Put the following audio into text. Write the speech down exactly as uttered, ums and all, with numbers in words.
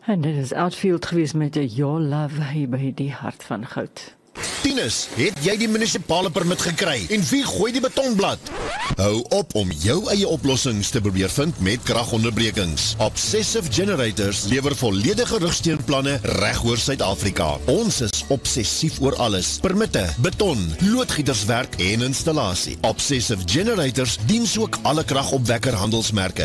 En dit is Outfield gewees met 'n Your Love hier by die hart van goud. Tinus, het jy die munisipale permit gekry? En wie gooi die betonblad? Hou op om jou eie oplossings te probeer vind met kragonderbrekings. Obsessive Generators lewer volledige rugsteunplanne reg oor Suid-Afrika. Ons is obsessief oor alles: permitte, beton, loodgieterswerk en installasie. Obsessive Generators dien ook alle kragopwekker handelsmerke.